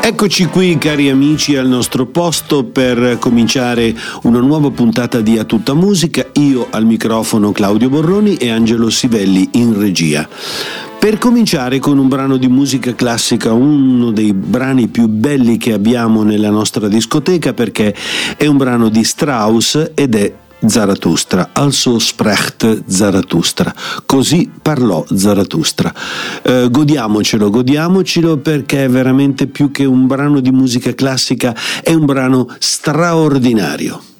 Eccoci qui, cari amici, al nostro posto per cominciare una nuova puntata di A Tutta Musica. Io al microfono Claudio Borroni e Angelo Sivelli in regia. Per cominciare con un brano di musica classica, uno dei brani più belli che abbiamo nella nostra discoteca, perché è un brano di Strauss ed è Zarathustra, also sprecht Zarathustra, così parlò Zarathustra. Godiamocelo perché è veramente più che un brano di musica classica, è un brano straordinario.